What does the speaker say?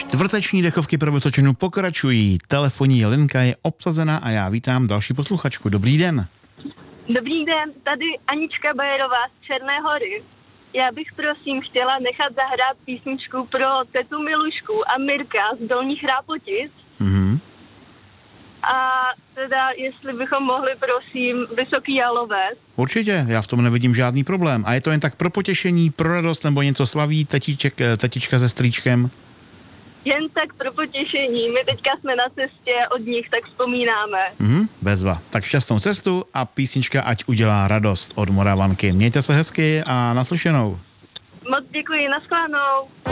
Čtvrteční dechovky pro Vysočinu pokračují. Telefonní linka je obsazena a já vítám další posluchačku. Dobrý den. Dobrý den, tady Anička Bajerová z Černé Hory. Já bych prosím chtěla nechat zahrát písničku pro tetu Milušku a Mirka z Dolních Rápotic. Mhm. A teda, jestli bychom mohli, prosím, Vysoký Jalové. Určitě, já v tom nevidím žádný problém. A je to jen tak pro potěšení, pro radost nebo něco slaví tetička se strýčkem? Jen tak pro potěšení. My teďka jsme na cestě od nich, tak vzpomínáme. Bezva. Tak šťastnou cestu a písnička Ať udělá radost od Moravanky. Mějte se hezky a naslyšenou. Moc děkuji, nashledanou.